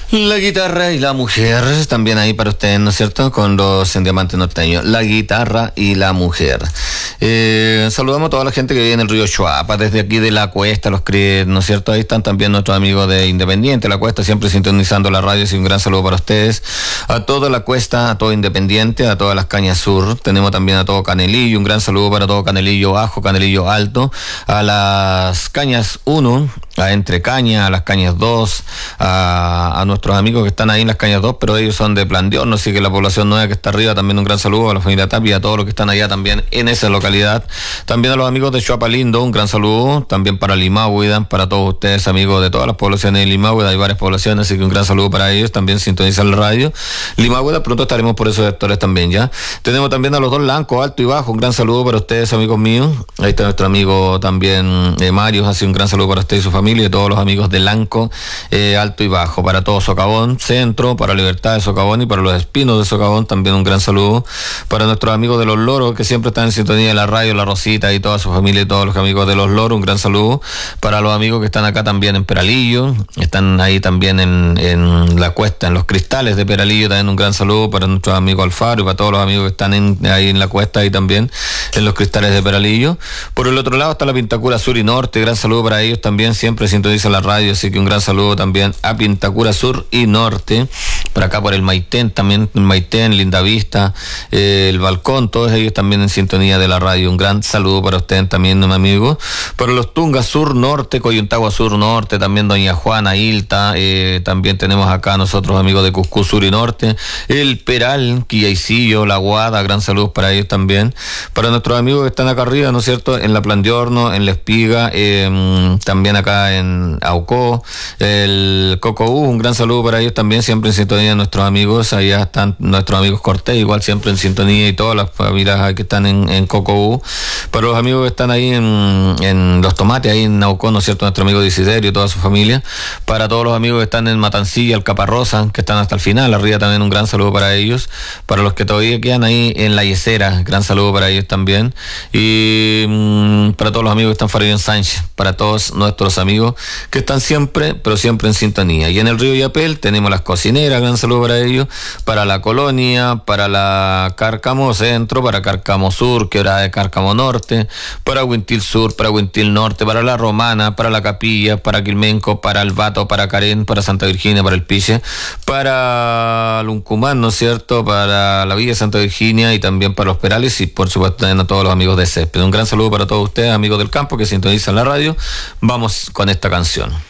La guitarra y la mujer, también ahí para ustedes, ¿no es cierto? Con los Diamantes Norteños. La guitarra y la mujer. Saludamos a toda la gente que vive en el río Chuapa, desde aquí de La Cuesta, los CRIE, ¿no es cierto? Ahí están también nuestros amigos de Independiente, La Cuesta, siempre sintonizando la radio, así un gran saludo para ustedes. A toda La Cuesta, a todo Independiente, a todas las Cañas Sur, tenemos también a todo Canelillo, un gran saludo para todo Canelillo Bajo, Canelillo Alto, a las Cañas 1, a Entre Cañas, a las Cañas 2, a nuestros amigos que están ahí en las Cañas 2, pero ellos son de Plan de Horno, así que la población nueva que está arriba, también un gran saludo a la familia Tapia, a todos los que están allá también en esa localidad. También a los amigos de Chuapa Lindo, un gran saludo, también para Limahuida, para todos ustedes amigos de todas las poblaciones de Limahuida, hay varias poblaciones, así que un gran saludo para ellos, también sintonizan la radio. Limahuida, pronto estaremos por esos sectores también, ¿ya? Tenemos también a los dos Lancos, Alto y Bajo, un gran saludo para ustedes amigos míos. Ahí está nuestro amigo también Mario, así un gran saludo para usted y su familia, y todos los amigos de Lanco, Alto y Bajo, para todo Socavón Centro, para Libertad de Socavón y para los Espinos de Socavón, también un gran saludo para nuestros amigos de Los Loros, que siempre están en sintonía de la radio, La Rosita y toda su familia y todos los amigos de Los Loros, un gran saludo para los amigos que están acá también en Peralillo, están ahí también en La Cuesta, en los Cristales de Peralillo, también un gran saludo para nuestros amigos Alfaro y para todos los amigos que están ahí en La Cuesta y también en los Cristales de Peralillo. Por el otro lado está la Pintacura Sur y Norte, gran saludo para ellos también, siempre sintonizan la radio, así que un gran saludo también a Pintacura Sur y Norte, por acá por el Maitén, también Maitén, Lindavista, el Balcón, todos ellos también en sintonía de la radio, un gran saludo para ustedes también, un amigo. Para los Tungas Sur Norte, Coyuntagua Sur Norte, también Doña Juana, Ilta, también tenemos acá nosotros amigos de Cuscú Sur y Norte, el Peral, Quillaisillo, La Guada, gran saludo para ellos también. Para nuestros amigos que están acá arriba, ¿no es cierto?, en la Plan de Horno, en La Espiga, también acá en Aucó, el Cocoú, un gran saludo para ellos también, siempre en sintonía nuestros amigos, allá están nuestros amigos Cortés, igual siempre en sintonía, y todas las familias que están en Cocoú. Para los amigos que están ahí en Los Tomates, ahí en Naucó, ¿no es cierto?, nuestro amigo Desiderio y toda su familia. Para todos los amigos que están en Matancilla, el Caparrosa, que están hasta el final, arriba también un gran saludo para ellos. Para los que todavía quedan ahí en La Yesera, gran saludo para ellos también. Y para todos los amigos que están Farid en Sánchez, para todos nuestros amigos que están siempre, pero siempre en sintonía. Y en el río Yapel tenemos las cocineras, gran saludo para ellos, para la Colonia, para la Cárcamo Centro, para Cárcamo Sur, que era de Cárcamo Norte, para Huintil Sur, para Huintil Norte, para la Romana, para la Capilla, para Quilmenco, para el Vato, para Carén, para Santa Virginia, para el Piche, para Luncumán, ¿no es cierto?, para la Villa Santa Virginia y también para los Perales y por supuesto también a todos los amigos de Césped. Un gran saludo para todos ustedes, amigos del campo que sintonizan la radio. Vamos con esta canción.